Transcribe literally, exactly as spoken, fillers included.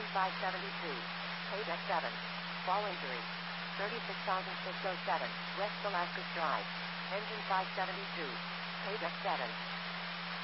five seventy-two. Paydeck seven. Fall injury. thirty-six thousand six hundred seven. West Velasquez Drive. Engine five seventy-two. Paydeck seven.